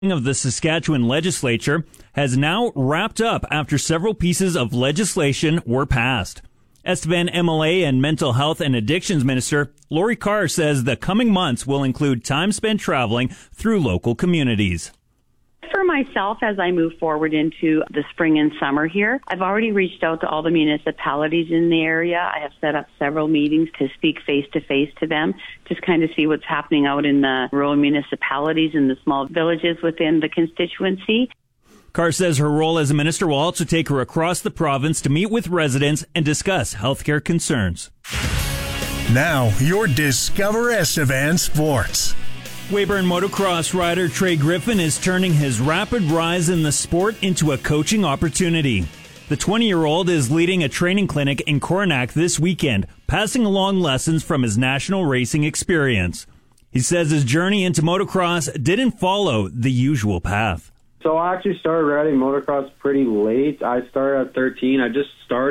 Of the Saskatchewan legislature has now wrapped up after several pieces of legislation were passed. Estevan MLA and Mental Health and Addictions Minister Lori Carr says the coming months will include time spent traveling through local communities. For myself, as I move forward into the spring and summer here, I've already reached out to all the municipalities in the area. I have set up several meetings to speak face-to-face to them, just kind of see what's happening out in the rural municipalities and the small villages within the constituency. Carr says her role as a minister will also take her across the province to meet with residents and discuss healthcare concerns. Now, your Discover Estevan Sports. Weyburn motocross rider Trey Griffin is turning his rapid rise in the sport into a coaching opportunity. The 20-year-old is leading a training clinic in Coronach this weekend, passing along lessons from his national racing experience. He says his journey into motocross didn't follow the usual path. So I actually started riding motocross pretty late. I started at 13. I just started